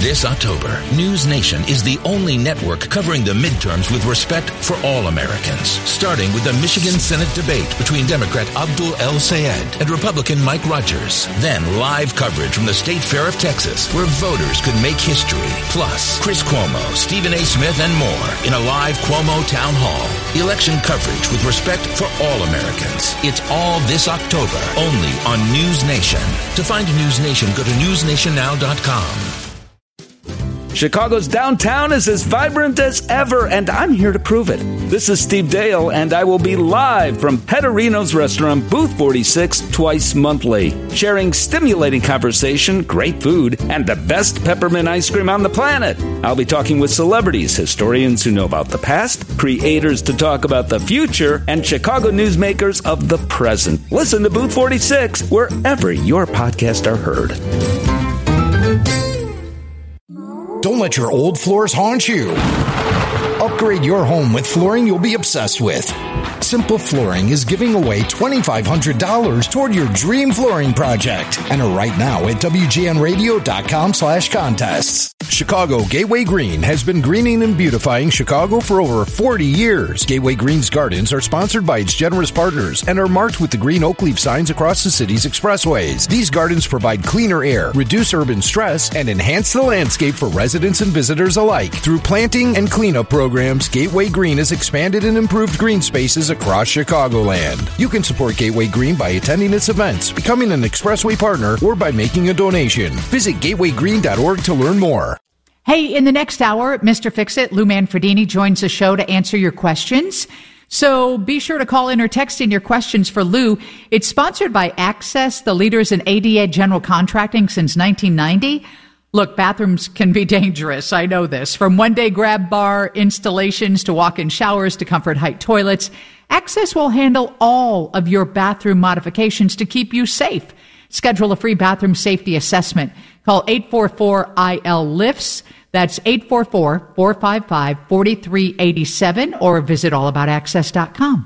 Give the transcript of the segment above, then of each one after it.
This October, News Nation is the only network covering the midterms with respect for all Americans, starting with the Michigan Senate debate between Democrat Abdul El Sayed and Republican Mike Rogers. Then live coverage from the State Fair of Texas, where voters could make history. Plus, Chris Cuomo, Stephen A. Smith, and more in a live Cuomo Town Hall. Election coverage with respect for all Americans. It's all this October, only on News Nation. To find News Nation, go to newsnationnow.com. Chicago's downtown is as vibrant as ever, and I'm here to prove it. This is Steve Dale, and I will be live from Pettorino's Restaurant, Booth 46, twice monthly, sharing stimulating conversation, great food, and the best peppermint ice cream on the planet. I'll be talking with celebrities, historians who know about the past, creators to talk about the future, and Chicago newsmakers of the present. Listen to Booth 46 wherever your podcasts are heard. Don't let your old floors haunt you. Upgrade your home with flooring you'll be obsessed with. Simple Flooring is giving away $2,500 toward your dream flooring project. Enter right now at WGNradio.com/contests. Chicago Gateway Green has been greening and beautifying Chicago for over 40 years. Gateway Green's gardens are sponsored by its generous partners and are marked with the green oak leaf signs across the city's expressways. These gardens provide cleaner air, reduce urban stress, and enhance the landscape for residents and visitors alike. Through planting and cleanup programs, Gateway Green has expanded and improved green spaces across Chicagoland. You can support Gateway Green by attending its events, becoming an Expressway partner, or by making a donation. Visit gatewaygreen.org to learn more. Hey, in the next hour, Mr. Fix-It, Lou Manfredini, joins the show to answer your questions. So be sure to call in or text in your questions for Lou. It's sponsored by Access, the leaders in ADA general contracting since 1990. Look, bathrooms can be dangerous. I know this. From one-day grab bar installations to walk-in showers to comfort height toilets, Access will handle all of your bathroom modifications to keep you safe. Schedule a free bathroom safety assessment. Call 844-IL-LIFTS. That's 844-455-4387, or visit allaboutaccess.com.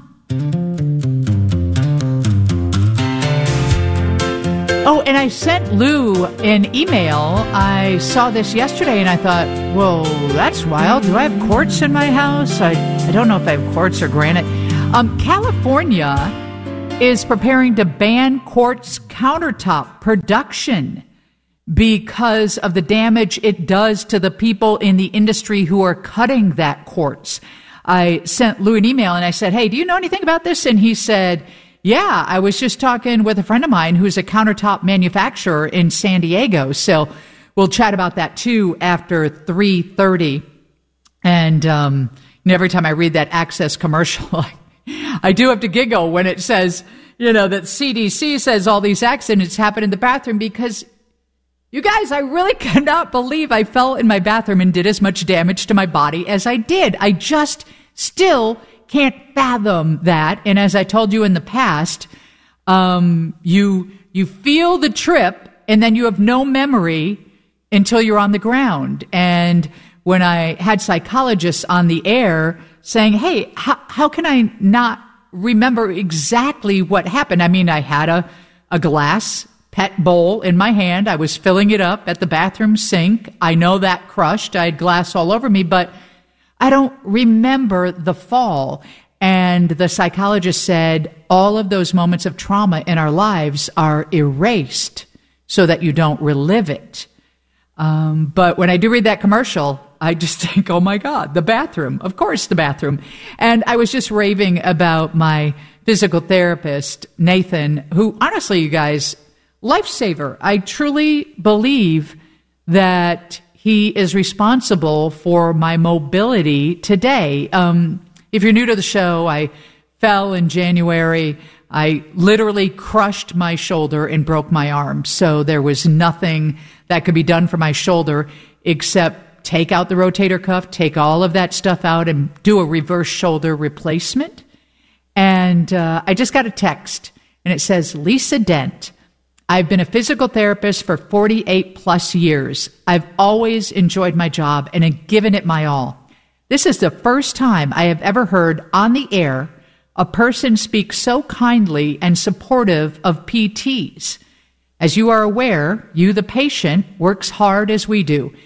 Oh, and I sent Lou an email. I saw this yesterday, and I thought, well, that's wild. Do I have quartz in my house? I don't know if I have quartz or granite. California is preparing to ban quartz countertop production because of the damage it does to the people in the industry who are cutting that quartz. I sent Lou an email, and I said, hey, do you know anything about this? And he said, yeah, I was just talking with a friend of mine who's a countertop manufacturer in San Diego. So we'll chat about that, too, after 3:30. And every time I read that Access commercial, I do have to giggle when it says, that CDC says all these accidents happen in the bathroom, because, you guys, I really cannot believe I fell in my bathroom and did as much damage to my body as I did. I just still can't fathom that. And as I told you in the past, you feel the trip and then you have no memory until you're on the ground. And when I had psychologists on the air saying, hey, how can I not remember exactly what happened? I mean, I had a glass pet bowl in my hand. I was filling it up at the bathroom sink. I know that crushed. I had glass all over me, but I don't remember the fall. And the psychologist said all of those moments of trauma in our lives are erased so that you don't relive it. But when I do read that commercial, I just think, oh my God, the bathroom. Of course, the bathroom. And I was just raving about my physical therapist, Nathan, who, honestly, you guys, lifesaver. I truly believe that he is responsible for my mobility today. If you're new to the show, I fell in January. I literally crushed my shoulder and broke my arm. So there was nothing that could be done for my shoulder except take out the rotator cuff, take all of that stuff out, and do a reverse shoulder replacement. And I just got a text, and it says, Lisa Dent, I've been a physical therapist for 48 plus years. I've always enjoyed my job and have given it my all. This is the first time I have ever heard on the air a person speak so kindly and supportive of PTs. As you are aware, you, the patient, works hard as we do.